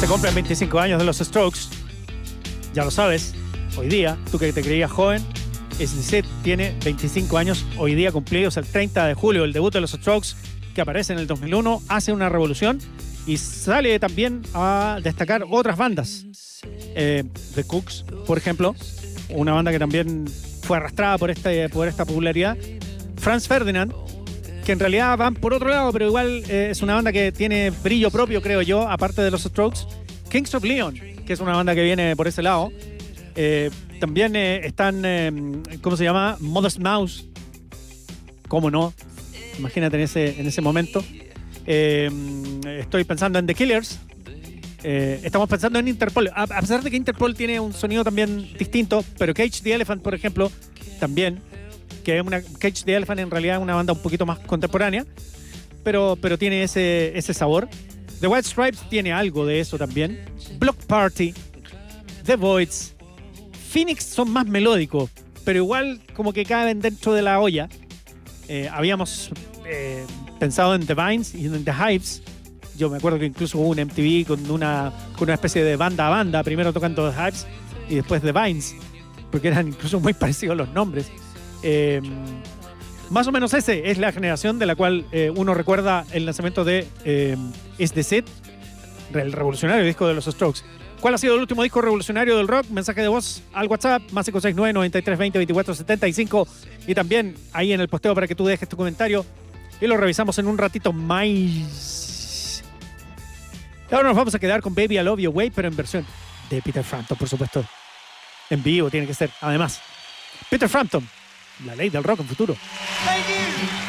Se cumplen 25 años de los Strokes. Ya lo sabes, hoy día, tú que te creías joven, SDC tiene 25 años hoy día cumplidos el 30 de julio. El debut de los Strokes, que aparece en el 2001, hace una revolución y sale también a destacar otras bandas. The Cooks, por ejemplo, una banda que también fue arrastrada por esta popularidad. Franz Ferdinand, que en realidad van por otro lado, pero igual es una banda que tiene brillo propio, creo yo, aparte de los Strokes. Kings of Leon, que es una banda que viene por ese lado. También están, ¿cómo se llama? Modest Mouse. ¿Cómo no? Imagínate en ese momento. Estoy pensando en The Killers. Estamos pensando en Interpol. A pesar de que Interpol tiene un sonido también distinto, pero Cage the Elephant, por ejemplo, también. Que es Cage the Elephant en realidad es una banda un poquito más contemporánea, pero tiene ese sabor. The White Stripes tiene algo de eso también. Block Party, The Voids, Phoenix son más melódicos, pero igual como que caben dentro de la olla. Habíamos pensado en The Vines y en The Hives. Yo me acuerdo que incluso hubo un MTV con una especie de banda a banda, primero tocando The Hives y después The Vines, porque eran incluso muy parecidos los nombres. Más o menos ese es la generación de la cual uno recuerda el lanzamiento de Is This It, el revolucionario disco de los Strokes. ¿Cuál ha sido el último disco revolucionario del rock? Mensaje de voz al WhatsApp, más 569-9320-2475. Y también ahí en el posteo para que tú dejes tu comentario y lo revisamos en un ratito más. Ahora nos vamos a quedar con Baby I Love You Way, pero en versión de Peter Frampton, por supuesto. En vivo tiene que ser, además. Peter Frampton, la ley del rock en futuro. Thank you.